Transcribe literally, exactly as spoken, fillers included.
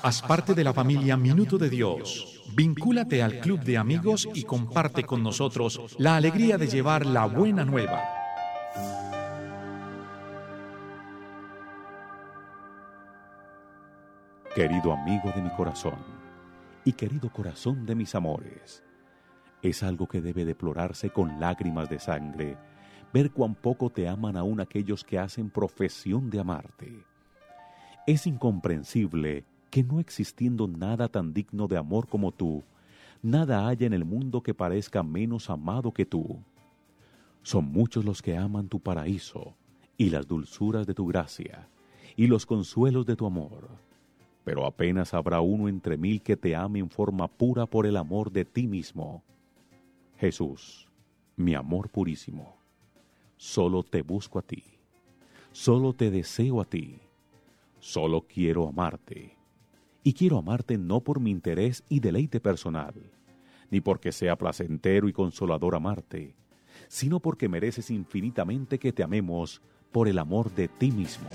Haz parte de la familia Minuto de Dios. Vincúlate al club de amigos y comparte con nosotros la alegría de llevar la buena nueva. Querido amigo de mi corazón y querido corazón de mis amores, es algo que debe deplorarse con lágrimas de sangre, ver cuán poco te aman aún aquellos que hacen profesión de amarte. Es incomprensible que no existiendo nada tan digno de amor como tú, nada haya en el mundo que parezca menos amado que tú. Son muchos los que aman tu paraíso y las dulzuras de tu gracia y los consuelos de tu amor, pero apenas habrá uno entre mil que te ame en forma pura por el amor de ti mismo. Jesús, mi amor purísimo, solo te busco a ti, solo te deseo a ti, solo quiero amarte. Y quiero amarte no por mi interés y deleite personal, ni porque sea placentero y consolador amarte, sino porque mereces infinitamente que te amemos por el amor de ti mismo.